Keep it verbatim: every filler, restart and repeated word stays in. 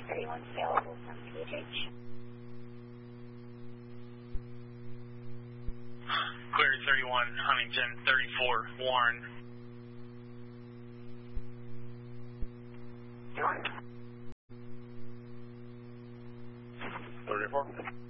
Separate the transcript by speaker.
Speaker 1: thirty-one available from P H H.
Speaker 2: Query thirty-one, Huntington, thirty-four, Warren.
Speaker 1: Warren.
Speaker 3: thirty-four.